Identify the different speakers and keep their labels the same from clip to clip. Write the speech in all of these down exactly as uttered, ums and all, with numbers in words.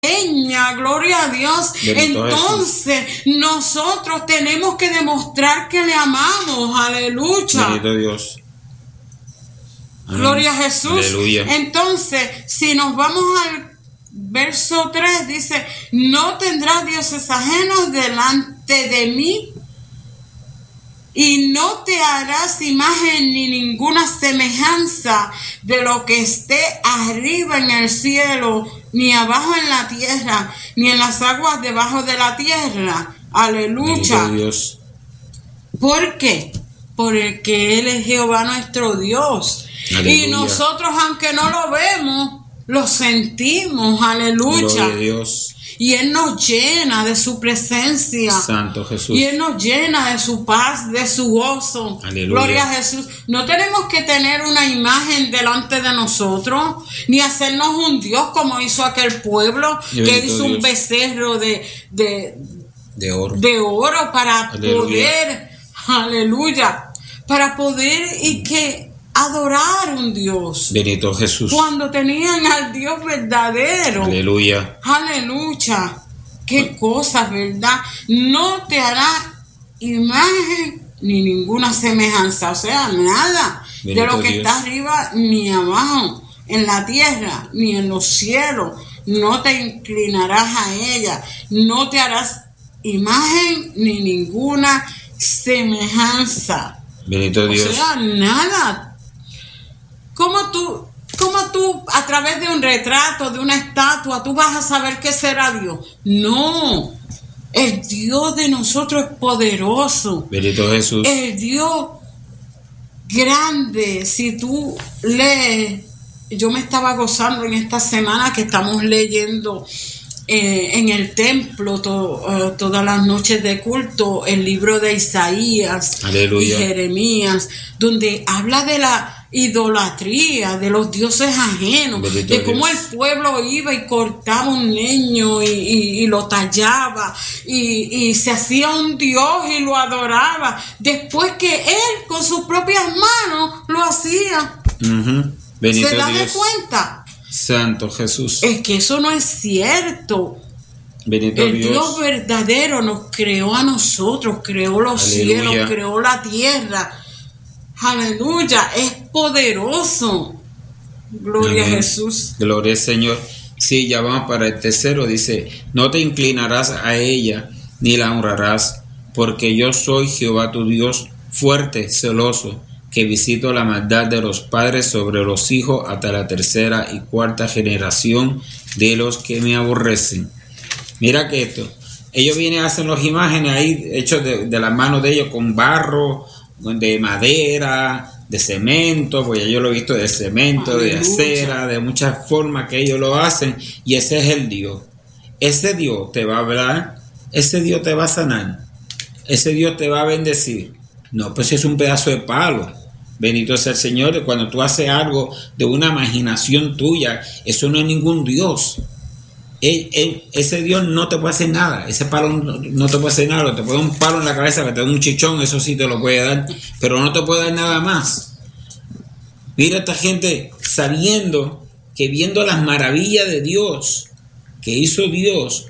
Speaker 1: Gloria a Dios.
Speaker 2: Bendito
Speaker 1: Entonces
Speaker 2: Jesús.
Speaker 1: Nosotros tenemos que demostrar que le amamos. Aleluya.
Speaker 2: Bendito Dios. Amén.
Speaker 1: Gloria a Jesús.
Speaker 2: Aleluya.
Speaker 1: Entonces, si nos vamos al verso tres, dice: no tendrás dioses ajenos delante de mí, y no te harás imagen ni ninguna semejanza de lo que esté arriba en el cielo, ni abajo en la tierra, ni en las aguas debajo de la tierra. Aleluya.
Speaker 2: Bendito Dios.
Speaker 1: ¿Por qué? Porque Él es Jehová nuestro Dios.
Speaker 2: Aleluya.
Speaker 1: Y nosotros, aunque no lo vemos, lo sentimos. Aleluya.
Speaker 2: Gloria a Dios.
Speaker 1: Y Él nos llena de su presencia.
Speaker 2: Santo Jesús.
Speaker 1: Y Él nos llena de su paz, de su gozo.
Speaker 2: Aleluya.
Speaker 1: Gloria a Jesús. No tenemos que tener una imagen delante de nosotros, ni hacernos un Dios como hizo aquel pueblo,
Speaker 2: Y
Speaker 1: que
Speaker 2: bendito
Speaker 1: hizo un
Speaker 2: Dios.
Speaker 1: becerro de, de,
Speaker 2: De oro.
Speaker 1: de oro para
Speaker 2: Aleluya.
Speaker 1: poder, aleluya, para poder y que adorar un Dios.
Speaker 2: Bendito Jesús.
Speaker 1: Cuando tenían al Dios verdadero.
Speaker 2: Aleluya.
Speaker 1: Aleluya. Qué cosas, ¿verdad? No te hará imagen ni ninguna semejanza, o sea, nada
Speaker 2: Bendito
Speaker 1: de lo que
Speaker 2: Dios.
Speaker 1: está arriba ni abajo, en la tierra ni en los cielos. No te inclinarás a ella, no te harás imagen ni ninguna semejanza.
Speaker 2: Bendito Dios.
Speaker 1: O sea, nada. ¿Cómo tú, cómo tú, a través de un retrato, de una estatua, tú vas a saber qué será Dios? No. El Dios de nosotros es poderoso.
Speaker 2: Bendito Jesús.
Speaker 1: El Dios grande. Si tú lees, yo me estaba gozando en esta semana que estamos leyendo eh, en el templo to, uh, todas las noches de culto el libro de Isaías.
Speaker 2: Aleluya.
Speaker 1: Y Jeremías, donde habla de la idolatría, de los dioses ajenos,
Speaker 2: Bendito
Speaker 1: de cómo
Speaker 2: Dios.
Speaker 1: el pueblo iba y cortaba un leño y, y, y lo tallaba y, y se hacía un dios y lo adoraba, después que él con sus propias manos lo hacía.
Speaker 2: Uh-huh. Bendito
Speaker 1: ¿Se da de
Speaker 2: Dios.
Speaker 1: cuenta?
Speaker 2: Santo Jesús.
Speaker 1: Es que eso no es cierto.
Speaker 2: Bendito
Speaker 1: El
Speaker 2: Dios.
Speaker 1: Dios verdadero nos creó a nosotros, creó los
Speaker 2: Aleluya.
Speaker 1: cielos, creó la tierra. Aleluya, es poderoso. Gloria
Speaker 2: Amén.
Speaker 1: a Jesús.
Speaker 2: Gloria al Señor. Sí, ya vamos para el tercero. Dice: no te inclinarás a ella, ni la honrarás, porque yo soy Jehová tu Dios, fuerte, celoso, que visito la maldad de los padres sobre los hijos hasta la tercera y cuarta generación de los que me aborrecen. Mira que esto, ellos vienen a hacer las imágenes ahí hechos de, de las manos de ellos con barro, de madera, de cemento, pues yo lo he visto de cemento,
Speaker 1: Aleluya.
Speaker 2: de acera, de muchas formas que ellos lo hacen, y ese es el Dios. Ese Dios te va a hablar, ese Dios te va a sanar, ese Dios te va a bendecir. No, pues es un pedazo de palo. Bendito sea el Señor. Cuando tú haces algo de una imaginación tuya, eso no es ningún Dios. Él, él, ese Dios no te puede hacer nada. Ese palo no, no te puede hacer nada. Te puede dar un palo en la cabeza, que te da un chichón, eso sí te lo puede dar, pero no te puede dar nada más. Mira esta gente sabiendo que viendo las maravillas de Dios que hizo Dios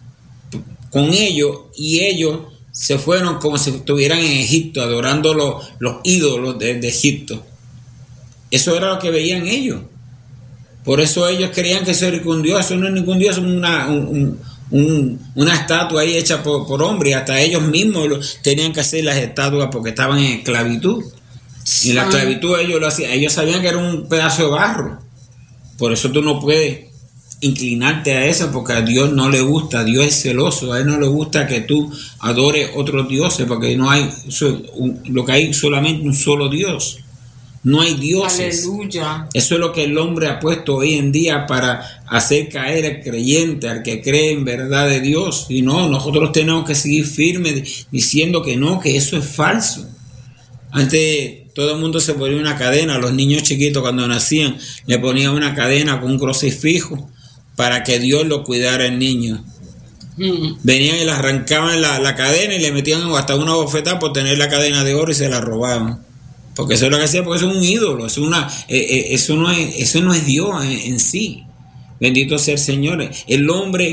Speaker 2: con ellos, y ellos se fueron como si estuvieran en Egipto adorando los, los ídolos de, de Egipto. Eso era lo que veían ellos. Por eso ellos creían que eso era un Dios. Eso no es ningún Dios, es una, un, un, una estatua ahí hecha por, por hombre. Y hasta ellos mismos lo, tenían que hacer las estatuas porque estaban en esclavitud. Y la esclavitud ellos lo hacían. Ellos sabían que era un pedazo de barro. Por eso tú no puedes inclinarte a eso, porque a Dios no le gusta. Dios es celoso. A Él no le gusta que tú adores otros dioses, porque no hay, lo que hay solamente un solo Dios. No hay dioses.
Speaker 1: Aleluya.
Speaker 2: Eso es lo que el hombre ha puesto hoy en día para hacer caer al creyente, al que cree en verdad de Dios. Y no, nosotros tenemos que seguir firmes diciendo que no, que eso es falso. Antes todo el mundo se ponía una cadena, los niños chiquitos cuando nacían le ponían una cadena con un crucifijo para que Dios lo cuidara el niño. Mm. Venían y le arrancaban la, la cadena y le metían hasta una bofetada por tener la cadena de oro y se la robaban. Porque eso es lo que hacía, porque eso es un ídolo, eso, es una, eh, eh, eso, no, es, eso no es Dios en, en sí. Bendito sea el Señor. El hombre